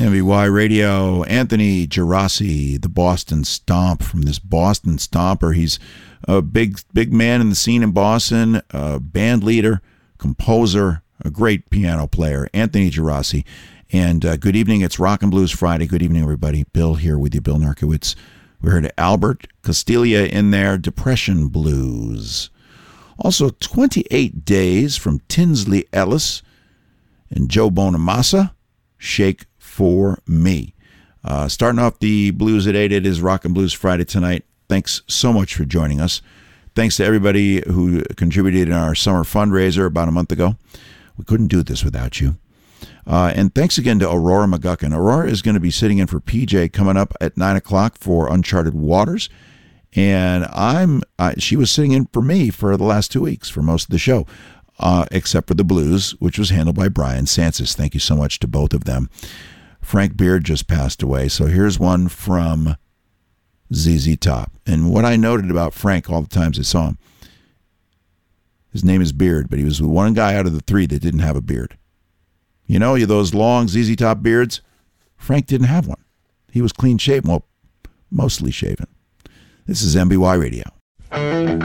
MVY Radio, Anthony Gerasi, the Boston Stomp from this Boston Stomper. He's a big man in the scene in Boston, a band leader, composer, a great piano player, Anthony Gerasi. And good evening, it's Rock and Blues Friday. Good evening, everybody. Bill here with you, Bill Narkowitz. We heard Albert Castiglia in there, Depression Blues. Also, 28 Days from Tinsley Ellis and Joe Bonamassa, Shake for Me. Starting off the blues at 8, it is Rock and Blues Friday tonight. Thanks so much for joining us. Thanks to everybody who contributed in our summer fundraiser about a month ago. We couldn't do this without you. And thanks again to Aurora McGuckin. Aurora is going to be sitting in for PJ coming up at 9 o'clock for Uncharted Waters. And she was sitting in for me for the last 2 weeks for most of the show, except for the blues, which was handled by Brian Sansis. Thank you so much to both of them. Frank Beard just passed away, so here's one from ZZ Top. And what I noted about Frank all the times I saw him, his name is Beard, but he was the one guy out of the 3 that didn't have a beard. You know, those long ZZ Top beards? Frank didn't have one. He was clean shaven, well, mostly shaven. This is MBY Radio.